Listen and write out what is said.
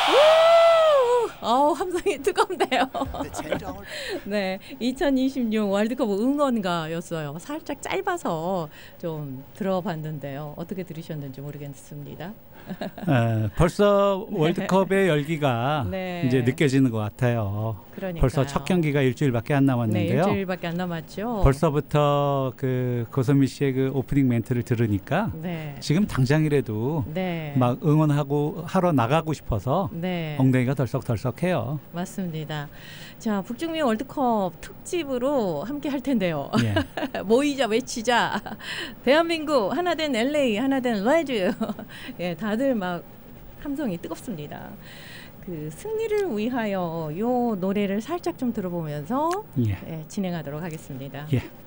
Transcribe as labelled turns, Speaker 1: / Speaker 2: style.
Speaker 1: 함성이 뜨거운데요. 네, 2026 월드컵 응원가였어요. 살짝 짧아서 좀 들어봤는데요. 어떻게 들으셨는지 모르겠습니다.
Speaker 2: 벌써 월드컵의 열기가
Speaker 1: 네.
Speaker 2: 이제 느껴지는 것 같아요.
Speaker 1: 그러니까요.
Speaker 2: 벌써 첫 경기가 일주일밖에 안 남았는데요.
Speaker 1: 네, 일주일밖에 안 남았죠.
Speaker 2: 벌써부터 그 고선미 씨의 그 오프닝 멘트를 들으니까
Speaker 1: 네.
Speaker 2: 지금 당장이라도
Speaker 1: 네.
Speaker 2: 막 응원하고 하러 나가고 싶어서
Speaker 1: 네.
Speaker 2: 엉덩이가 덜썩덜썩해요.
Speaker 1: 맞습니다. 자, 북중미 월드컵 특집으로 함께 할 텐데요.
Speaker 2: 예.
Speaker 1: 모이자 외치자. 대한민국 하나된 LA 하나된 레즈. 예, 다들 막 함성이 뜨겁습니다. 그 승리를 위하여 요 노래를 살짝 좀 들어보면서
Speaker 2: 예.
Speaker 1: 예, 진행하도록 하겠습니다.
Speaker 2: 예.